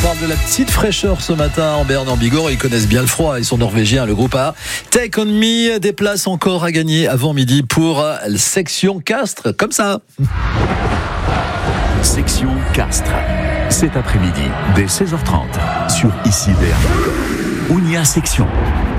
parle de la petite fraîcheur ce matin en Berne, en Bigorre. Ils connaissent bien le froid. Ils sont norvégiens, le groupe A. Take On Me, des places encore à gagner avant midi pour Section Castres. Comme ça. Section Castres. Cet après-midi, dès 16h30, sur Ici Berne. Ounia Section.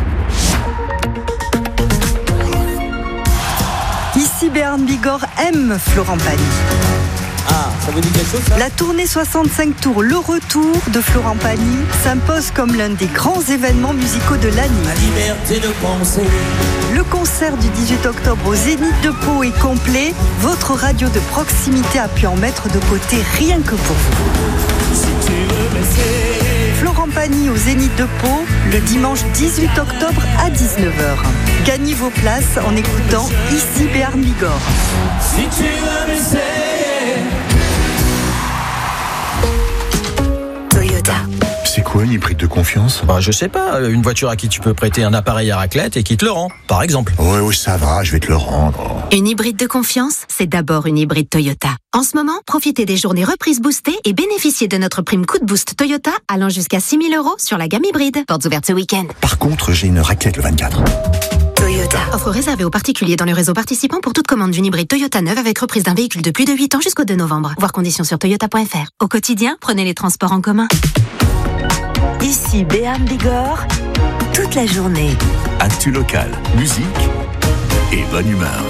Ici Berne Bigorre aime Florent Pagny. Ah, ça vous dit quelque chose, ça ? La tournée 65 tours, le retour de Florent Pagny, s'impose comme l'un des grands événements musicaux de l'année. La liberté de penser. Le concert du 18 octobre au Zénith de Pau est complet. Votre radio de proximité a pu en mettre de côté rien que pour vous. Si tu veux baisser. Florent Pagny au Zénith de Pau, le dimanche 18 octobre à 19h. Gagnez vos places en écoutant Ici Berne Bigorre. Si tu veux baisser. Toyota. C'est quoi une hybride de confiance ? Je sais pas, une voiture à qui tu peux prêter un appareil à raclette et qui te le rend, par exemple. Oui, ça va, je vais te le rendre. Une hybride de confiance, c'est d'abord une hybride Toyota. En ce moment, profitez des journées reprises boostées et bénéficiez de notre prime coup de boost Toyota allant jusqu'à 6 000 € sur la gamme hybride. Portes ouvertes ce week-end. Par contre, j'ai une raclette le 24. Toyota. Offre réservée aux particuliers dans le réseau participant pour toute commande d'une hybride Toyota neuve avec reprise d'un véhicule de plus de 8 ans jusqu'au 2 novembre. Voir conditions sur toyota.fr. Au quotidien, prenez les transports en commun. Ici Berne Bigorre, toute la journée. Actu local, musique et bonne humeur.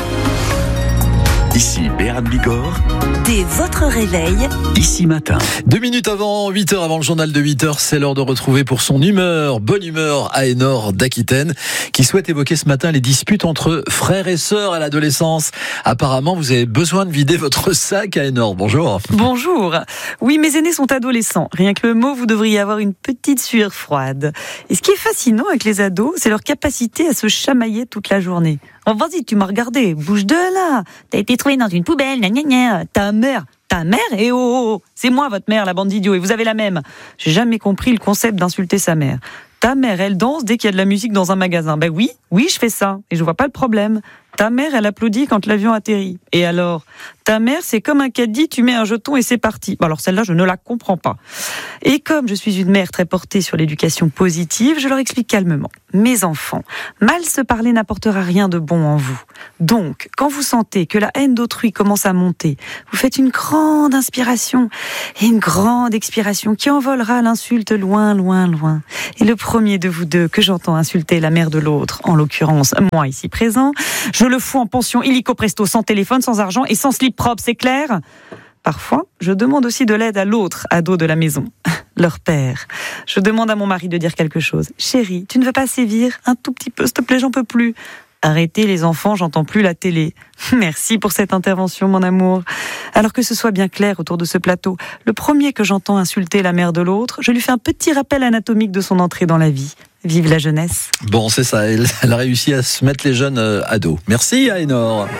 Ici Berne Bigorre. Dès votre réveil. Ici matin. 2 minutes avant 8h, avant le journal de 8h, c'est l'heure de retrouver pour son humeur, bonne humeur, Aénor d'Aquitaine, qui souhaite évoquer ce matin les disputes entre frères et sœurs à l'adolescence. Apparemment, vous avez besoin de vider votre sac, Aénor. Bonjour. Bonjour. Oui, mes aînés sont adolescents. Rien que le mot, vous devriez avoir une petite sueur froide. Et ce qui est fascinant avec les ados, c'est leur capacité à se chamailler toute la journée. Oh, vas-y, tu m'as regardé, bouge de là. T'as été trouvé dans une poubelle, gna gna gna. Ta mère, et oh, c'est moi votre mère, la bande d'idiots, et vous avez la même. J'ai jamais compris le concept d'insulter sa mère. Ta mère, elle danse dès qu'il y a de la musique dans un magasin. Ben oui, je fais ça, et je vois pas le problème. Ta mère, elle applaudit quand l'avion atterrit. Et alors ? Ta mère, c'est comme un caddie, tu mets un jeton et c'est parti. Alors celle-là, je ne la comprends pas. Et comme je suis une mère très portée sur l'éducation positive, je leur explique calmement. Mes enfants, mal se parler n'apportera rien de bon en vous. Donc, quand vous sentez que la haine d'autrui commence à monter, vous faites une grande inspiration et une grande expiration qui envolera l'insulte loin, loin, loin. Et le premier de vous deux que j'entends insulter la mère de l'autre, en l'occurrence moi ici présent, je le fous en pension illico presto, sans téléphone, sans argent et sans slip propre, c'est clair ? Parfois, je demande aussi de l'aide à l'autre ado de la maison, leur père. Je demande à mon mari de dire quelque chose. Chérie, tu ne veux pas sévir ? Un tout petit peu, s'il te plaît, j'en peux plus. Arrêtez les enfants, j'entends plus la télé. Merci pour cette intervention, mon amour. Alors que ce soit bien clair autour de ce plateau, le premier que j'entends insulter la mère de l'autre, je lui fais un petit rappel anatomique de son entrée dans la vie. Vive la jeunesse. Bon, c'est ça, elle a réussi à se mettre les jeunes ados. Merci, Aénor.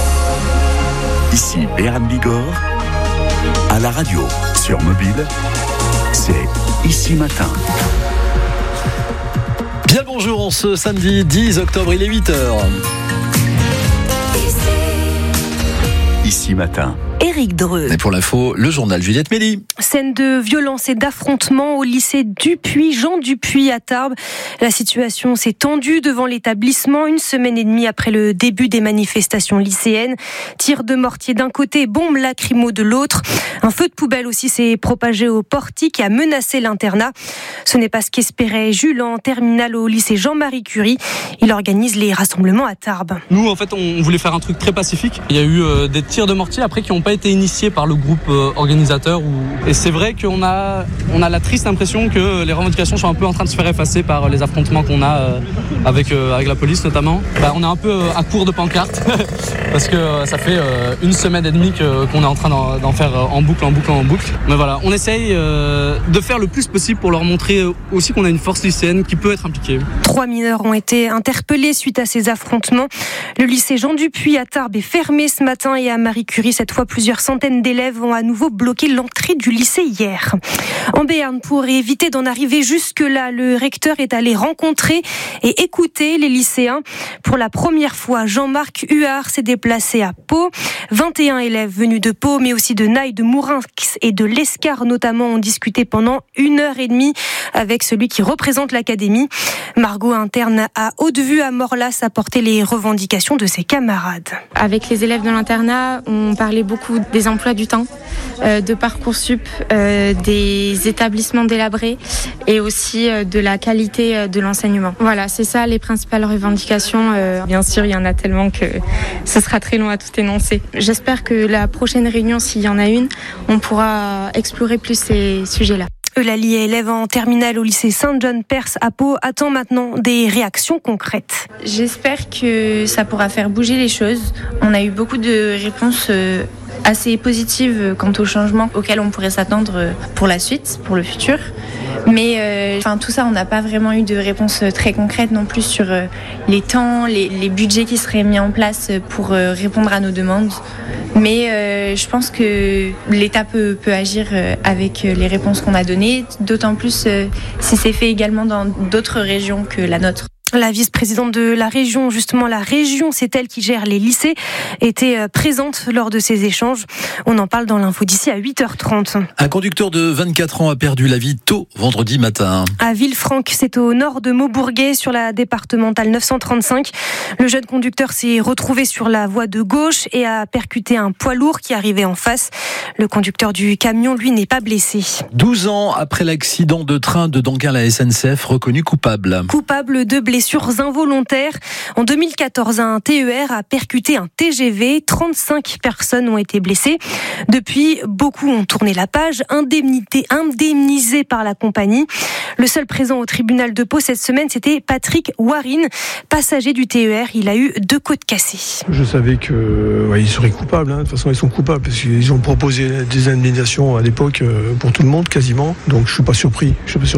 Ici Berne Bigorre. À la radio, sur mobile, c'est Ici matin. Bien le bonjour, on ce samedi 10 octobre, il est 8h. Ici matin. Éric Dreux. Et pour l'info, le journal Juliette Méli. Scène de violence et d'affrontement au lycée Dupuis, Jean Dupuis à Tarbes. La situation s'est tendue devant l'établissement 1 semaine et demie après le début des manifestations lycéennes. Tirs de mortier d'un côté, bombes lacrymo de l'autre. Un feu de poubelle aussi s'est propagé au portique et a menacé l'internat. Ce n'est pas ce qu'espérait Jules en terminale au lycée Jean-Marie Curie. Il organise les rassemblements à Tarbes. Nous, en fait, on voulait faire un truc très pacifique. Il y a eu des tirs de mortier après qui n'ont pas été initiés par le groupe organisateur. Et c'est vrai qu'on a la triste impression que les revendications sont un peu en train de se faire effacer par les affrontements qu'on a avec la police notamment. On est un peu à court de pancartes parce que ça fait 1 semaine et demie qu'on est en train d'en faire en boucle. Mais voilà, on essaye de faire le plus possible pour leur montrer aussi qu'on a une force lycéenne qui peut être impliquée. 3 mineurs ont été interpellés suite à ces affrontements. Le lycée Jean Dupuis à Tarbes est fermé ce matin et à Marie Curie, cette fois plus Plusieurs centaines d'élèves ont à nouveau bloqué l'entrée du lycée hier. En Béarn, pour éviter d'en arriver jusque-là, le recteur est allé rencontrer et écouter les lycéens. Pour la première fois, Jean-Marc Huard s'est déplacé à Pau. 21 élèves venus de Pau, mais aussi de Naï, de Mourinx et de l'Escar notamment, ont discuté pendant 1h30 avec celui qui représente l'académie. Margot, interne à Haute-Vue à Morlas, a porté les revendications de ses camarades. Avec les élèves de l'internat, on parlait beaucoup des emplois du temps, de Parcoursup, des établissements délabrés et aussi de la qualité de l'enseignement. Voilà, c'est ça les principales revendications. Bien sûr, il y en a tellement que ce sera très long à tout énoncer. J'espère que la prochaine réunion, s'il y en a une, on pourra explorer plus ces sujets-là. Eulalie, élève en terminale au lycée Saint-John-Perse à Pau, attend maintenant des réactions concrètes. J'espère que ça pourra faire bouger les choses. On a eu beaucoup de réponses assez positives quant aux changements auxquels on pourrait s'attendre pour la suite, pour le futur. Mais tout ça, on n'a pas vraiment eu de réponse très concrète non plus sur les temps, les budgets qui seraient mis en place pour répondre à nos demandes. Mais je pense que l'État peut agir avec les réponses qu'on a données, d'autant plus si c'est fait également dans d'autres régions que la nôtre. La vice-présidente de la région, justement la région, c'est elle qui gère les lycées, était présente lors de ces échanges. On en parle dans l'info d'ici à 8h30. Un conducteur de 24 ans a perdu la vie tôt vendredi matin. À Villefranche, c'est au nord de Maubourguet, sur la départementale 935. Le jeune conducteur s'est retrouvé sur la voie de gauche et a percuté un poids lourd qui arrivait en face. Le conducteur du camion, lui, n'est pas blessé. 12 ans après l'accident de train de Danquin, la SNCF reconnu coupable. Coupable de blessures involontaires. En 2014, un TER a percuté un TGV. 35 personnes ont été blessées. Depuis, beaucoup ont tourné la page, indemnisés par la compagnie. Le seul présent au tribunal de Pau cette semaine, c'était Patrick Warine, passager du TER. Il a eu 2 côtes cassées. Je savais qu'ils seraient coupables. De toute façon, ils sont coupables parce qu'ils ont proposé des indemnisations à l'époque pour tout le monde, quasiment. Donc, je suis pas surpris.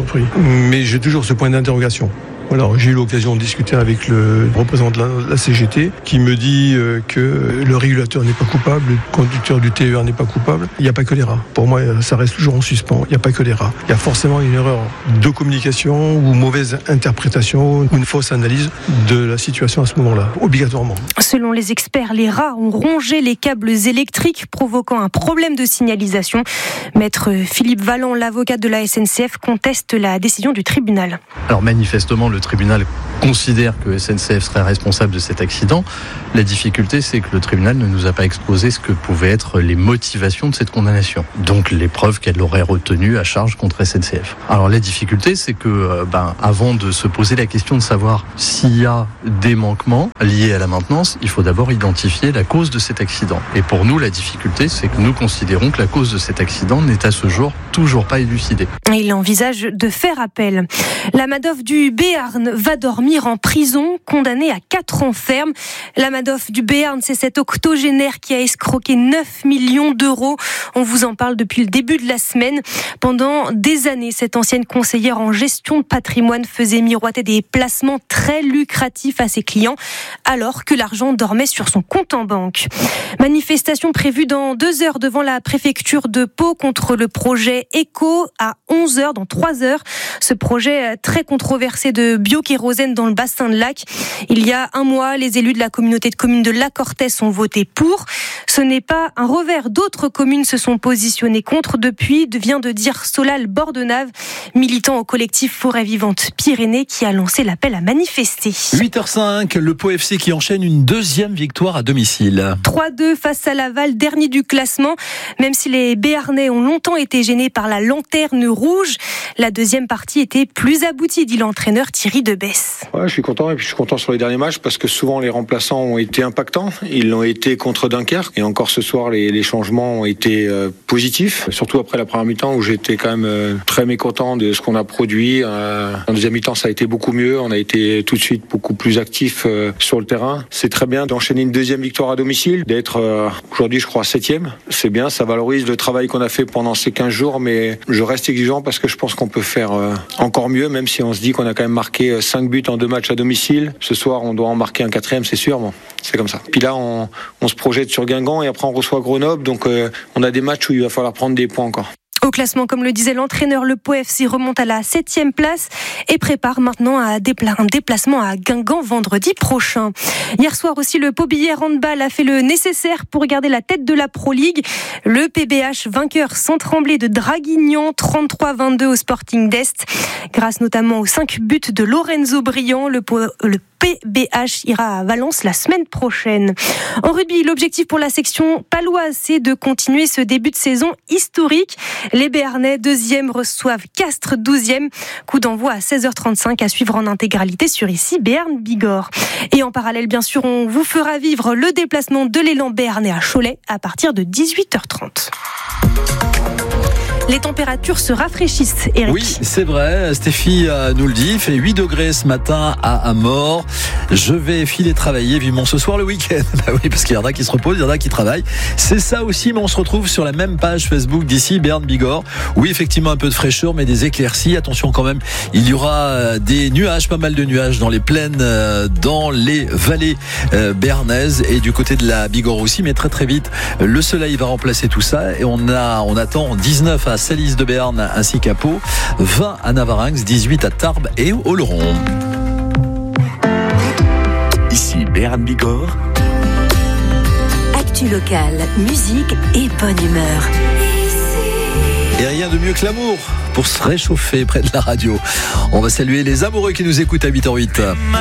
Mais j'ai toujours ce point d'interrogation. Alors, j'ai eu l'occasion de discuter avec le représentant de la CGT qui me dit que le régulateur n'est pas coupable, le conducteur du TER n'est pas coupable. Il n'y a pas que les rats. Pour moi, ça reste toujours en suspens. Il n'y a pas que les rats. Il y a forcément une erreur de communication ou mauvaise interprétation ou une fausse analyse de la situation à ce moment-là, obligatoirement. Selon les experts, les rats ont rongé les câbles électriques, provoquant un problème de signalisation. Maître Philippe Valland, l'avocat de la SNCF, conteste la décision du tribunal. Alors manifestement, le tribunal considère que SNCF serait responsable de cet accident. La difficulté, c'est que le tribunal ne nous a pas exposé ce que pouvaient être les motivations de cette condamnation. Donc les preuves qu'elle aurait retenues à charge contre SNCF. Alors la difficulté, c'est que avant de se poser la question de savoir s'il y a des manquements liés à la maintenance, il faut d'abord identifier la cause de cet accident. Et pour nous, la difficulté, c'est que nous considérons que la cause de cet accident n'est à ce jour toujours pas élucidée. Il envisage de faire appel. La Madoff du Béarn va dormir en prison, condamné à 4 ans ferme. La Madoff du Béarn, c'est cet octogénaire qui a escroqué 9 millions d'euros. On vous en parle depuis le début de la semaine. Pendant des années, cette ancienne conseillère en gestion de patrimoine faisait miroiter des placements très lucratifs à ses clients, alors que l'argent dormait sur son compte en banque. Manifestation prévue dans 2 heures devant la préfecture de Pau contre le projet Eco à 11h, dans 3 heures. Ce projet très controversé de biokérosène dans le bassin de Lac. Il y a un mois, les élus de la communauté de communes de Lac-Orthès ont voté pour. Ce n'est pas un revers. D'autres communes se sont positionnées contre. Depuis, vient de dire Solal Bordenave, militant au collectif Forêt Vivante Pyrénées, qui a lancé l'appel à manifester. 8h05, le Pau FC qui enchaîne une 2e victoire à domicile. 3-2 face à Laval, dernier du classement. Même si les Béarnais ont longtemps été gênés par la lanterne rouge, la 2e partie était plus aboutie, dit l'entraîneur Thierry Debesse. Ouais, je suis content, et puis je suis content sur les derniers matchs parce que souvent les remplaçants ont été impactants. Ils l'ont été contre Dunkerque et encore ce soir les changements ont été positifs. Surtout après la première mi-temps où j'étais quand même très mécontent de ce qu'on a produit. En deuxième mi-temps ça a été beaucoup mieux. On a été tout de suite beaucoup plus actifs sur le terrain. C'est très bien d'enchaîner une 2e victoire à domicile, d'être aujourd'hui je crois 7e. C'est bien, ça valorise le travail qu'on a fait pendant ces 15 jours, mais je reste exigeant parce que je pense qu'on peut faire encore mieux, même si on se dit qu'on a quand même marqué marqué 5 buts en 2 matchs à domicile. Ce soir, on doit en marquer un 4e, c'est sûr. Bon, c'est comme ça. Puis là, on se projette sur Guingamp et après on reçoit Grenoble. Donc on a des matchs où il va falloir prendre des points encore. Au classement, comme le disait l'entraîneur, le Pau FC remonte à la 7e place et prépare maintenant un déplacement à Guingamp vendredi prochain. Hier soir aussi, le Pau Billère Handball a fait le nécessaire pour garder la tête de la Pro League. Le PBH vainqueur sans trembler de Draguignan, 33-22 au Sporting d'Est. Grâce notamment aux 5 buts de Lorenzo Briand, le PBH ira à Valence la semaine prochaine. En rugby, l'objectif pour la section paloise, c'est de continuer ce début de saison historique. Les Béarnais, 2e, reçoivent Castres, 12e. Coup d'envoi à 16h35 à suivre en intégralité sur ici Béarn-Bigorre. Et en parallèle, bien sûr, on vous fera vivre le déplacement de l'élan béarnais à Cholet à partir de 18h30. Les températures se rafraîchissent, Eric. Oui, c'est vrai, Stéphie nous le dit, il fait 8 degrés ce matin à Amort. Je vais filer travailler vivement ce soir le week-end. Bah oui, parce qu'il y en a qui se reposent, il y en a qui travaillent. C'est ça aussi, mais on se retrouve sur la même page Facebook d'ici, Béarn-Bigorre. Oui, effectivement, un peu de fraîcheur, mais des éclaircies. Attention quand même, il y aura des nuages, pas mal de nuages dans les plaines, dans les vallées béarnaises et du côté de la Bigorre aussi, mais très très vite, le soleil va remplacer tout ça et on attend 19 à Salis de Béarn ainsi qu'à Pau, 20 à Navarinx, 18 à Tarbes et au Oloron. Ici Béarn-Bigorre. Actu locale, musique et bonne humeur. Et rien de mieux que l'amour pour se réchauffer près de la radio. On va saluer les amoureux qui nous écoutent à 8h08.